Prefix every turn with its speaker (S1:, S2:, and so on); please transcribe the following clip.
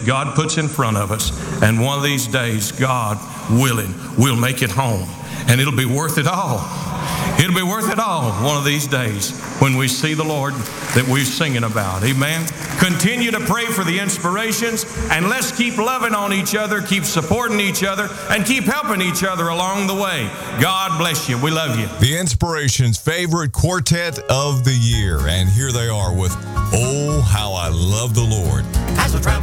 S1: that God puts in front of us. And one of these days, God willing, we'll make it home. And it'll be worth it all. It'll be worth it all one of these days when we see the Lord that we're singing about. Amen. Continue to pray for the inspirations, and let's keep loving on each other, keep supporting each other, and keep helping each other along the way. God bless you. We love you.
S2: The Inspirations' favorite quartet of the year. And here they are with Oh, How I Love the Lord.
S3: As we travel